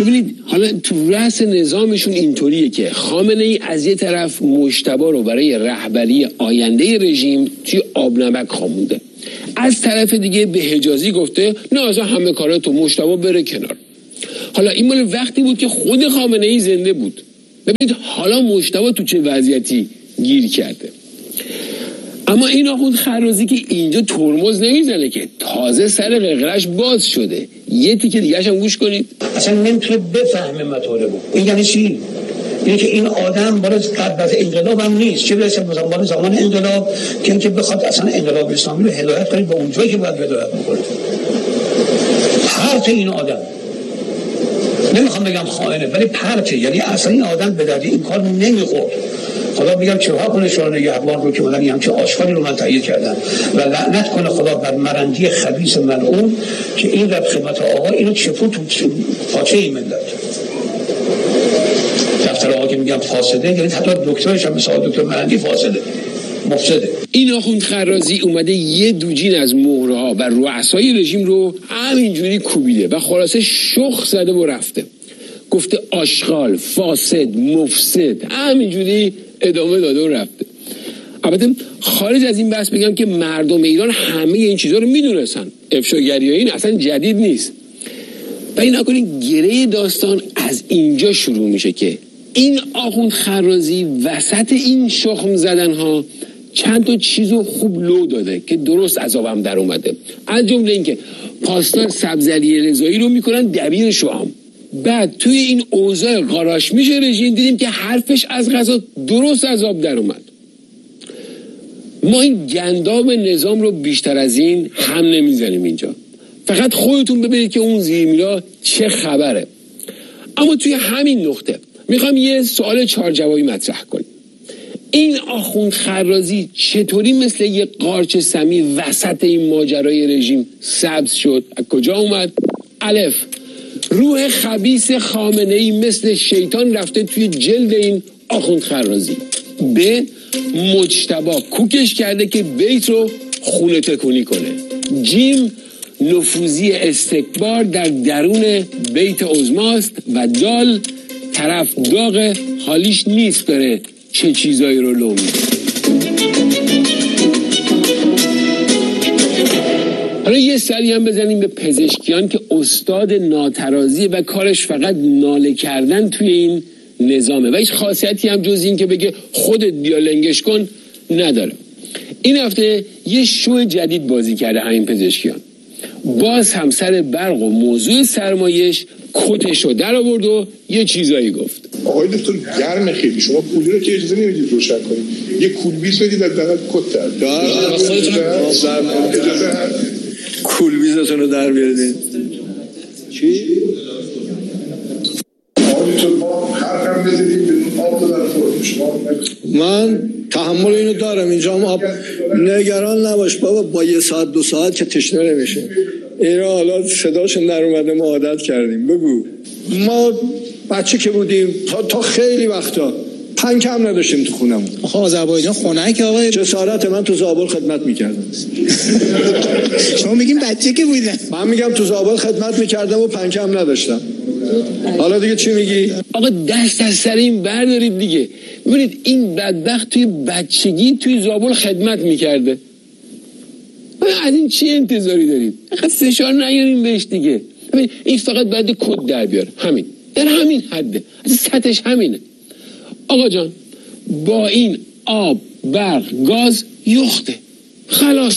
ببینید حالا تو رأس نظامشون اینطوریه که خامنه ای از یه طرف مجتبی رو برای رهبری آینده رژیم توی آبنمک خوابونده، از طرف دیگه به حجازی گفته نه اصلا همه کارا تو مجتبی بره کنار. حالا این مال وقتی بود که خود خامنه ای زنده بود. ببینید حالا مجتبی تو چه وضعیتی گیر کرده. اما این آخوند خرازی که اینجا ترمز نمیزنه که تازه سر قرقرش باز شده. یه تیکه دیگه‌ش هم گوش کنید. اصلا نمیتونه بفهمه مطالبو. این یعنی چی؟ اینه که این آدم بالا قبل از انقلاب هم نیست، چه برسه مثلا بالا زمان انقلاب که بخواد اصلا انقلاب اسلامی رو هدایت کنه به اونجایی که باید هدایت بکنه. پرت این آدم، نمیخوام بگم خائنه ولی پرته، یعنی اصلا این آدم به درد این کار نمیخورد. خدا میگم چرا کنه شورای نگهبان رو که مدن همچه آشکاری رو من تهیه کردم و لعنت کنه خدا بر مرندی خبیث ملعون که این رب خدمت آقا اینو چپون تو پاچه این ملت. دفتر آقا که میگم فاسده یعنی حتی دکترش هم مثل دکتر مرندی فاسده مفسده. این آخوند خرازی اومده یه دوجین از مهرها و رؤسای رژیم رو همینجوری کوبیده و خلاصه شخ زده و رفته، گفته آشغال، فاسد، مفسد، همینجوری ادامه داده و رفته. البته خارج از این بحث بگم که مردم ایران همه این چیزها رو میدونستن، افشاگری این اصلا جدید نیست. و این نکنین گره داستان از اینجا شروع میشه که این آخوند خرازی وسط این شخم زدن ها چند تا چیزو خوب لو داده که درست عذابم در اومده. از جمله این که پاسدار سبزعلی رضایی رو میکنن دبیر شوام. بعد توی این اوضاع قاراش میشه رژیم دیدیم که حرفش از قضا درست عذاب در اومد. ما این گنداب نظام رو بیشتر از این هم نمیزنیم اینجا، فقط خودتون ببینید که اون زیرمیرا چه خبره. اما توی همین نقطه میخوام یه سوال 4 جوابی مطرح کنیم. این آخوند خرازی چطوری مثل یه قارچ سمی وسط این ماجرای رژیم سبز شد؟ از کجا اومد؟ الف، روح خبیث خامنه ای مثل شیطان رفته توی جلد این آخوند خرازی. ب، مجتبی کوکش کرده که بیت رو خونه تکونی کنه. جیم، نفوذی استکبار در درون بیت عظماست. و دال، طرف داغ حالیش نیست داره چه چیزایی رو لو میده. حالا یه سری هم بزنیم به پزشکیان که استاد ناترازی و کارش فقط ناله کردن توی این نظامه و هیچ خاصیتی هم جز این که بگه خودت بیا لنگش کن نداره. این هفته یه شو جدید بازی کرده همین پزشکیان، باز هم سر برق و موضوع سرمایش کتشو در آورد و یه چیزایی گفت. آقای دکتر گرم خیلی، شما پولی رو که اجازه نمیدید روشن کنید، یه کولبیز بدید حداقل کت در کولبیزتون رو در بیارید. چی؟ آقای دکتر ما حرفم بزنید بدون آب در خورد شما. من تحمل اینو دارم، اینجا هم آب. نگران نباش بابا، با 1 ساعت 2 ساعت که تشنه نمیشه. اینا حالا صداشون در اومده ما عادت کردیم. بگو. ما بچه که بودیم تا خیلی وقتا پنکه هم نداشتیم تو خونم. آخه آذربایجان خونه که آقای جسارت من تو زابل خدمت میکردم. شما میگیم بچه که بودن، من میگم تو زابل خدمت میکردم و پنکه هم نداشتم. حالا دیگه چی میگی؟ آقا دست از سر این بردارید دیگه. ببینید این بدبخت توی بچگی توی زابل خدمت میکرده، از این چی انتظاری دارید؟ فشار نیاریم بهش دیگه. ببین این فقط باید کد در بیاره، همین در همین حده، از سطحش همینه. آقا جان با این آب برق گاز یخته خلاص.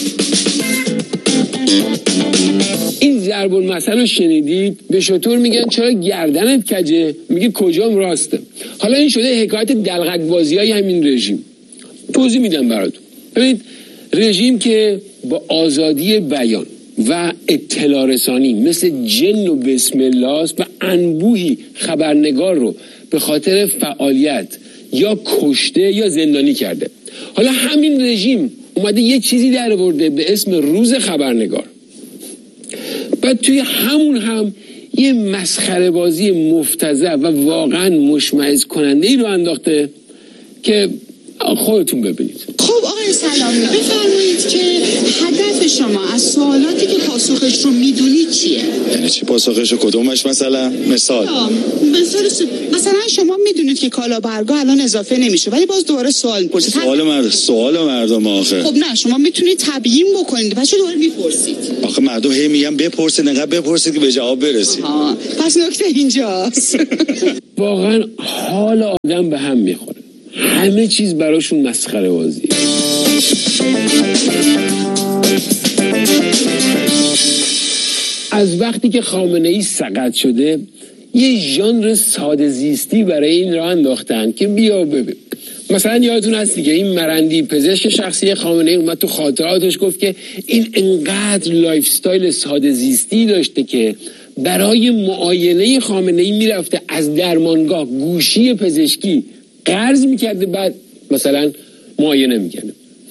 این ضرب المثل رو شنیدید؟ به شطور میگن چرا گردنت کجه؟ میگه کجام راسته. حالا این شده حکایت دلغک بازی های همین رژیم. توضیح میدم براتون. ببینید رژیم که با آزادی بیان و اطلاع رسانی مثل جن و بسم الله است و انبوهی خبرنگار رو به خاطر فعالیت یا کشته یا زندانی کرده. حالا همین رژیم اومده یه چیزی در آورده به اسم روز خبرنگار. بعد توی همون هم یه مسخره بازی مفتضح و واقعا مشمئز کننده ای رو انداخته که خودتون ببینید. خب آقای آقای سلامی بفرمایید که هدف شما از سوالاتی که پاسخش رو میدونید چیه؟ یعنی چی پاسخش رو؟ کدومش مثلا؟ مثال مثلا شما میدونید که کالابرگا الان اضافه نمیشه ولی باز دوباره سوال میپرسید. سوال مردم آخه. خب نه شما میتونید تبیین بکنید بچه دوباره میپرسید. آخه مردم هی میگن بپرسید نقدر بپرسید که به جواب برسید. پس نکته اینجاست. واقعا حال آدم به هم میخوره، همه چیز براشون مسخره بازی. از وقتی که خامنه‌ای سقط شده یه ژانر ساده زیستی برای این راه انداختن که بیا ببین. مثلا یادتون هست دیگه این مرندی پزشک شخصی خامنه‌ای اومد تو خاطراتش گفت که این انقدر لایف استایل ساده زیستی داشته که برای معاینه خامنه‌ای میرفته از درمانگاه گوشی پزشکی قرض میکرده بعد مثلا معاینه میکنه.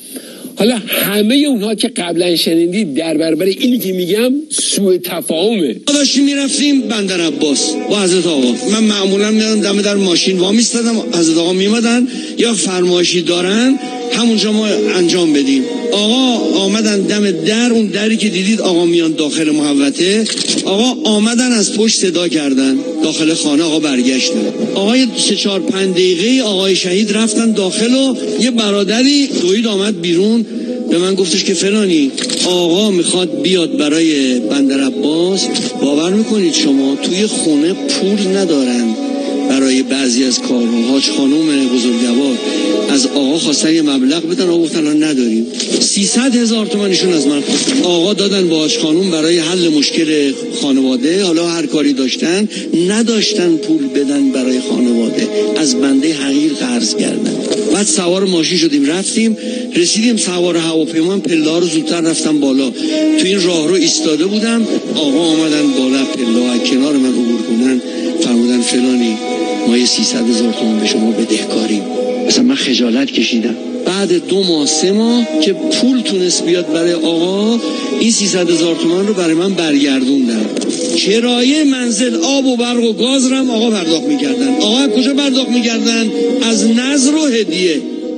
حالا همه اونها که قبلا شنیدید در برابر اینی که میگم سوء تفاهمه. داشتیم میرفتیم بندر عباس با حضرت آقا، من معمولا میادم دم در ماشین وامیستادم، حضرت آقا میمدن یا فرمایشی دارن همونجا ما انجام بدیم. آقا آمدن دم در، اون دری که دیدید آقا میان داخل محوطه، آقا آمدن از پشت صدا کردن داخل خانه، آقا برگشتن. آقای 3-4-5 دقیقه آقای شهید رفتن داخل و یه برادری دوید آمد بیرون به من گفتش که فلانی آقا میخواد بیاد برای بندر عباس. باور میکنید شما توی خونه پول ندارن برای بعضی از کارها. حاج خانم بزرگوار از آقا خواستن یه مبلغ بدن، آقا گفتن نداریم. 300,000 تومانشون از من آقا دادن با حاج خانم برای حل مشکل خانواده. حالا هر کاری داشتن نداشتن پول بدن برای خانواده، از بنده حقیر قرض کردن. بعد سوار ماشین شدیم رفتیم، رسیدیم سوار هواپیما، پله‌ها رو زودتر رفتم بالا. تو این راهرو ایستاده بودم، آقا آمدن بالا پله‌ها کنار من عبور کنن، فرمودن فلانی ما یه 300,000 تومان به شما بدهکاریم. مثلا من خجالت کشیدم. بعد 2 ماه 3 ماه که پول تونست بیاد برای آقا، این 300,000 تومان رو برای من برگردوندن. کرایه منزل، آب و برق و گاز رو هم آقا پرداخت میکردن. آقا کجا پرداخت میکردن؟ از نذر و هدیه.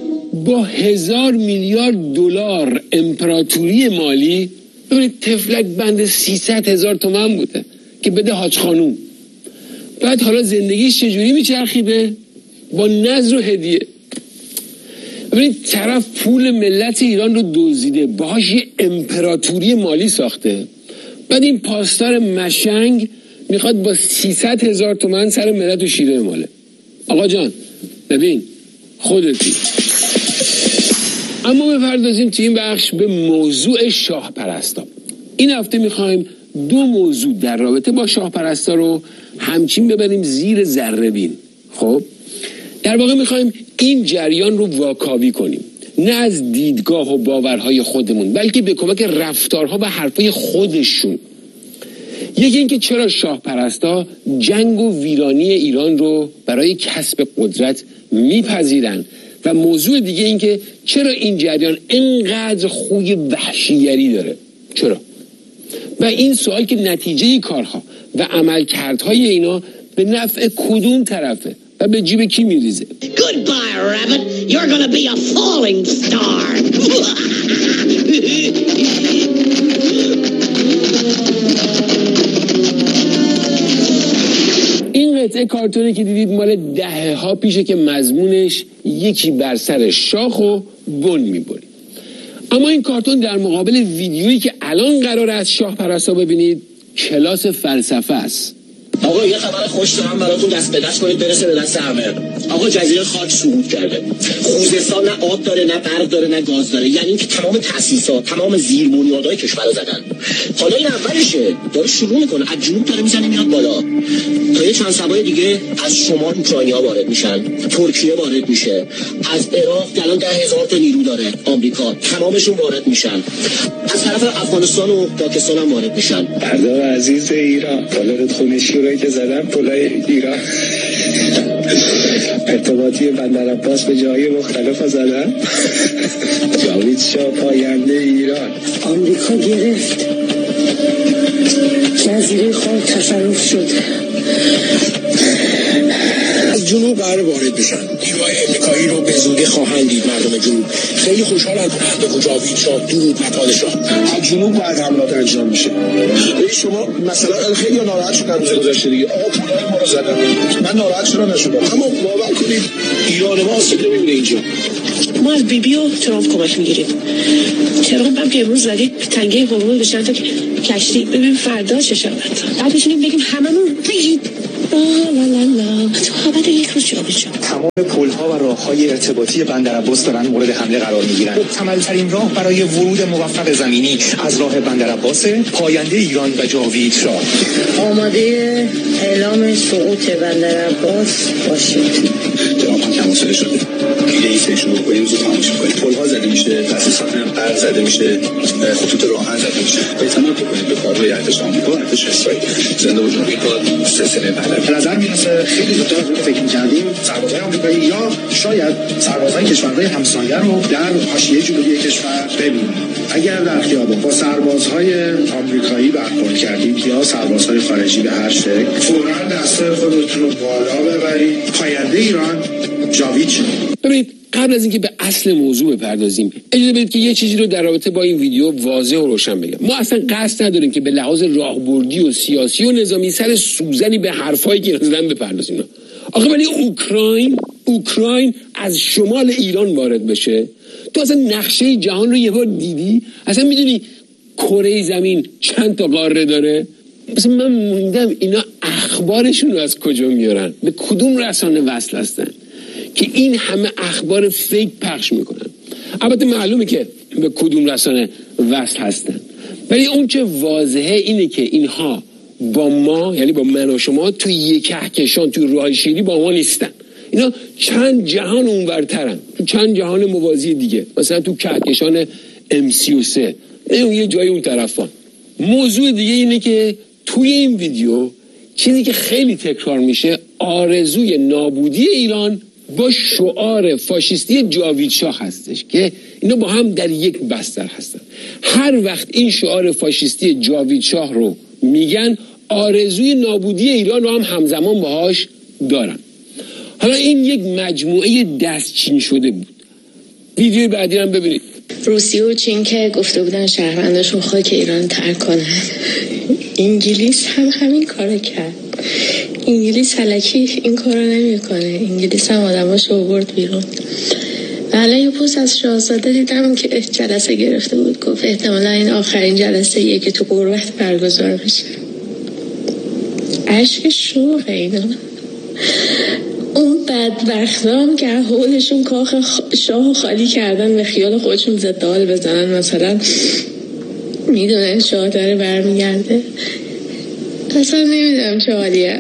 با 1000 میلیارد دلار امپراتوری مالی، ببینید تفلک بند 300,000 تومان بوده که بده حاج خانوم. بعد حالا زندگیش چجوری میچرخیده؟ با نذر و هدیه. ببینید طرف پول ملت ایران رو دزدیده، باهاش یه امپراتوری مالی ساخته، بعد این پاسدار مشنگ میخواد با 300,000 تومان سر ملت و شیره ماله. آقا جان ببین خودتی. اما بپردازیم توی این بخش به موضوع شاه پرستا. این هفته میخوایم 2 موضوع در رابطه با شاه پرستا رو همچین ببریم زیر ذره بین. خب در واقع میخوایم این جریان رو واکاوی کنیم، نه از دیدگاه و باورهای خودمون بلکه به کمک رفتارها و حرفای خودشون. یکی این که چرا شاه پرستا جنگ و ویرانی ایران رو برای کسب قدرت میپذیرن، و موضوع دیگه این که چرا این جریان اینقدر خوی وحشیگری داره. چرا؟ و این سوال که نتیجه کارها و عملکردهای اینا به نفع کدوم طرفه و به جیب کی میریزه. Goodbye, rabbit. You're gonna be a falling star. این قطعه کارتونی که دیدید مال دهه‌ها پیشه که مضمونش یکی بر سر شاخ و بن میبری. اما این کارتون در مقابل ویدیویی که الان قراره از شاه پرستا ببینید کلاس فلسفه است. آقا یه خبر خوش دارم براتون، دست به دست کنید برسه به دست همه. آقا جزیره خاک سقوط کرده. خوزستان نه آب داره نه برق داره نه گاز داره، یعنی اینکه تمام تاسیسات تمام زیربنیادهای کشور رو زدن. حالا این اولشه، داره شروع میکنه از جنوب داره میزنه میاد بالا. تا یه چند سبای دیگه از شمال اوکراینیا وارد میشن، ترکیه وارد میشه، از عراق الان 10,000 تا نیرو داره آمریکا، تمامشون وارد میشن. از طرف افغانستان و پاکستان هم وارد میشن. بردار عزیز ایران، بالات خونه شورایی که زدن پلای ایران ارتباطی بندر عباس به جای مختلف زدن. جاوید شاه پاینده ایران. آمریکا گرفت، جزیره خاک تصرف شد. از جنوب قرار وارد بشن. نیروهای امریکایی رو به زودی خواهند دید مردم جنوب. خیلی خوشحالند به جاوید شاه درود بر پادشاه. از جنوب باید حملات انجام میشه. شما مثلا خیلی ناراحت شدن روز گذشته دیگه. آقا پولای ما رو زدن. من ناراحت شدم نشدم. اما باور کنید ایران ما اصلا نمیبینه اینجا. ما از بیبی و ترامپ کمک میگیریم. ترامپ هم که امروز زدید تنگه هورمون بشن تا کشتی ببین فردا چه شود. بعد بشینیم بگیم هممون تو حابت یک روز جا بشن. تمام پل‌ها و راه‌های ارتباطی بندر عباس دارن مورد حمله قرار میگیرن. محتمل‌ترین راه برای ورود موفق زمینی از راه بندر عباس، پاینده ایران و جاوید شاه. آماده اعلام سقوط بندر عباس باشید. جناب هم تماسه شده. دیگه این سه شروع کنیم زود تماش کنیم. پل‌ها زده میشه، تاسیسات هم قرض زده میشه، خطوط راهن زده میشه. اعتماد کنید به کارهای ارتش آمریکا و ارتش اسرائیل. زنده باشید. این کار سلسله بعد. به نظر میاد خیلی زودتر از فکر می‌کردیم سربازای آمریکایی یا شاید سربازای کشورهای همسایه رو در حاشیه جنوبی کشور ببینیم. اگر در خیابان با سربازهای آمریکایی برخورد کردید یا سربازهای خارجی به هر شکل، فوراً دست خودتون رو بالا ببرید. پاینده ایران جاوید شد. ببینید قبل از اینکه به اصل موضوع بپردازیم اجازه بدید که یه چیزی رو در رابطه با این ویدیو واضح و روشن بگم. ما اصلا قصد نداریم که به لحاظ راهبردی و سیاسی و نظامی سر سوزنی به حرفایی که زدن بپردازیم. آخه ولی اوکراین از شمال ایران وارد بشه، تو اصلا نقشه جهان رو یه بار دیدی؟ اصلا میدونی کره زمین چند تا قاره داره؟ مثلا من موندم اینا اخبارشون رو از کجا میارن؟ به کدوم رسانه وصل هستن که این همه اخبار فیک پخش میکنن؟ البته معلومه که به کدوم رسانه وصل هستن، ولی اون چه واضحه اینه که اینها با ما، یعنی با من و شما، تو یک کهکشان، تو راه شیری با ما نیستن. اینا چند جهان اونورترن، تو چند جهان موازی دیگه، مثلا تو کهکشان M33 یه جای اون طرفان. موضوع دیگه اینه که توی این ویدیو چیزی که خیلی تکرار میشه آرزوی نابودی ایران با شعار فاشیستی جاوید شاه هستش که اینا با هم در یک بستر هستن. هر وقت این شعار فاشیستی جاوید شاه رو میگن آرزوی نابودی ایران رو هم همزمان باهاش دارن. حالا این یک مجموعه دستچین شده بود. ویدیوی بعدی هم ببینید. روسیه و چین که گفته بودن شهرونداشون خاک ایران ترک کنن، انگلیس هم همین کارو کرد. انگلیس الکی این کارو نمیکنه. انگلیس هم آدماشو آورد بیرون. الان یه پست از شاهزاده دیدم که جلسه گرفته بود، گفت احتمالا این آخرین جلسه یه که تو قربت برگزار بشه. اشک شوقه اینا. اون بدبختا هم که حولشون کاخ شاه خالی کردن، به خیال خودشون زدال بزنن، مثلا میدونن شاه داره برمیگرده. اصلا نمیدونم چه حالیه.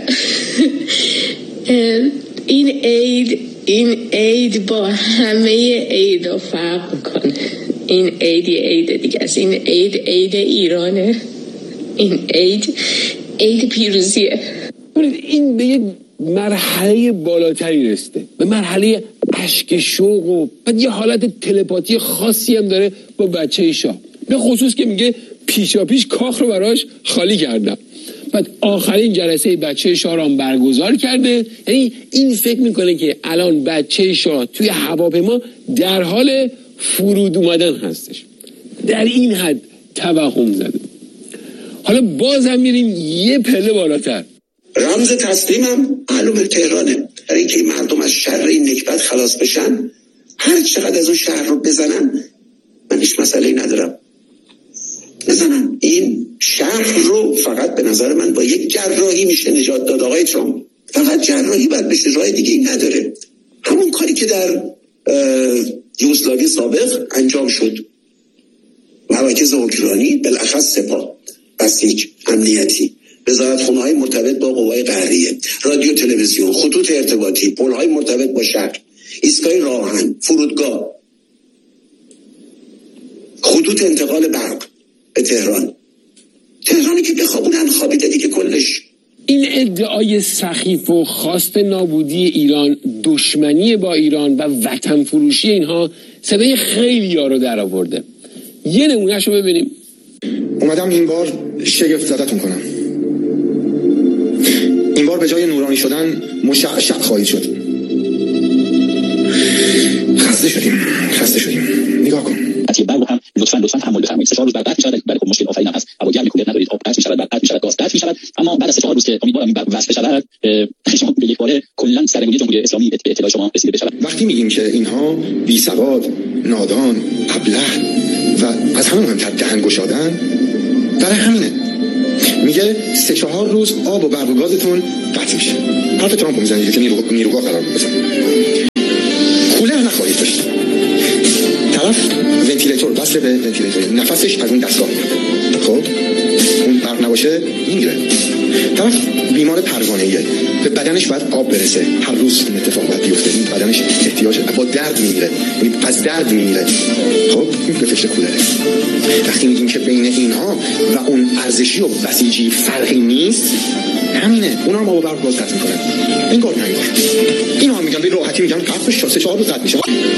این عید با همه عیدا فرق میکنه. این عید دیگه است. این عید ایرانه. این عید پیروزیه. این به یه مرحله بالاتری رسیده، به مرحله اشک شوق و بعد یه حالت تلپاتی خاصی هم داره با بچه شاه، به خصوص که میگه پیشاپیش کاخ رو براش خالی کردم. بعد آخرین جلسه بچه شاه رو هم برگزار کرده. یعنی این فکر میکنه که الان بچه شاه توی هواپیما در حال فرود اومدن هستش. در این حد توهم زده. حالا باز هم میریم یه پله بالاتر. رمز تسلیمم معلومه تهرانه. برای اینکه مردم از شر این نکبت خلاص بشن، هر چقدر از اون شهر رو بزنن من هیچ مسئله‌ای ندارم. بزنن این شهر رو. فقط به نظر من با یک جراحی میشه نجات داد. آقای ترامپ فقط جراحی باید بشه، راه دیگه این نداره. همون کاری که در یوگسلاوی سابق انجام شد، مراکز اوکراینی، بالاخص سپاه، بسیج، امنیتی، وزارتخونه‌های مرتبط با قوای قهریه، رادیو تلویزیون، خطوط ارتباطی، پل‌های مرتبط با شهر، ایستگاه راهن، فرودگاه، خطوط انتقال برق به تهرانی که بخوابونن خوابیده دیگه کلش. این ادعای سخیف و خواست نابودی ایران، دشمنی با ایران و وطن فروشی اینها صدای خیلی ها رو در آورده. یه نمونهشو ببینیم. اومدم این بار شگفت زدتون کنم. این بار به جای نورانی شدن مشعشع خواهید شد. لطفاً تحمل بفرمایید. 3-4 روز بعد قطع می‌شود، برای مشکل آفرین هم هست. هوا گرم کولر ندارید، آب قطع می‌شود، بعد قطع می‌شود، گاز قطع می‌شود. اما بعد از 3-4 روز که امیدوارم این وصل بشود، شما به یک باره کلاً سرنگونی جمهوری اسلامی به اطلاع شما رسیده بشود. وقتی میگیم که اینها بی سواد، نادان، ابله و از همه مهمتر دهن گشادن، برای همینه میگه 3-4 روز آب و برق و گازتون قطع میشه. حرف ترامپ میزنه که نیروگاه قرار بزن. کولر نخواهید داشت. طرف ونتیلیتور وصل به ونتیلیتور، نفسش از اون دستگاه میاد. خب اون برق نباشه میمیره. طرف بیمار پروانه‌ایه، به بدنش باید آب برسه، هر روز این اتفاق باید بیفته، این بدنش احتیاج، با درد میمیره، یعنی از درد میمیره. خب این به فکر کولره. وقتی میگیم که بین اینها و اون ارزشی و بسیجی فرقی نیست، همینه. اونا هم آب و برق باز قطع میکنن، این کار نمیکنن. اینا هم میگن به راحتی میگن قطع بشه، 3-4 روز قطع میشه.